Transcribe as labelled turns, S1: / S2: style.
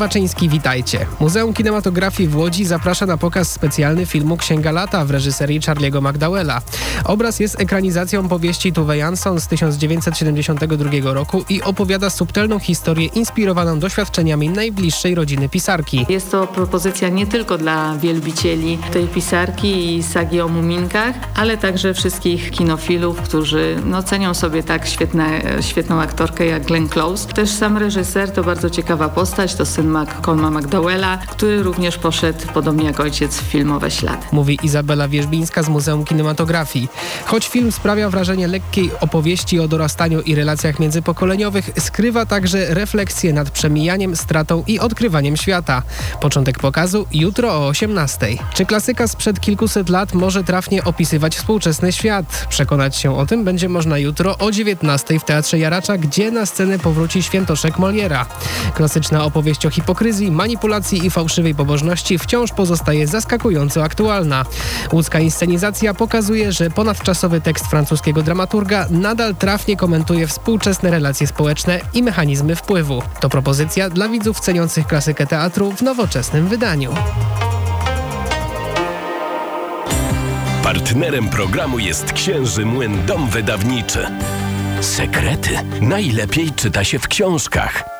S1: Baczyński, witajcie. Muzeum Kinematografii w Łodzi zaprasza na pokaz specjalny filmu Księga Lata w reżyserii Charlie'ego McDowella. Obraz jest ekranizacją powieści Tove Jansson z 1972 roku i opowiada subtelną historię inspirowaną doświadczeniami najbliższej rodziny pisarki.
S2: Jest to propozycja nie tylko dla wielbicieli tej pisarki i sagi o muminkach, ale także wszystkich kinofilów, którzy cenią sobie tak świetną aktorkę jak Glenn Close. Też sam reżyser to bardzo ciekawa postać, to syn Malcolma McDowella, który również poszedł, podobnie jak ojciec, w filmowe ślady.
S1: Mówi Izabela Wierzbińska z Muzeum Kinematografii. Choć film sprawia wrażenie lekkiej opowieści o dorastaniu i relacjach międzypokoleniowych, skrywa także refleksję nad przemijaniem, stratą i odkrywaniem świata. Początek pokazu jutro o 18:00. Czy klasyka sprzed kilkuset lat może trafnie opisywać współczesny świat? Przekonać się o tym będzie można jutro o 19:00 w Teatrze Jaracza, gdzie na scenę powróci Świętoszek Moliera. Klasyczna opowieść o hipokryzji, manipulacji i fałszywej pobożności wciąż pozostaje zaskakująco aktualna. Łódzka inscenizacja pokazuje, że ponadczasowy tekst francuskiego dramaturga nadal trafnie komentuje współczesne relacje społeczne i mechanizmy wpływu. To propozycja dla widzów ceniących klasykę teatru w nowoczesnym wydaniu.
S3: Partnerem programu jest Księży Młyn Dom Wydawniczy. Sekrety najlepiej czyta się w książkach.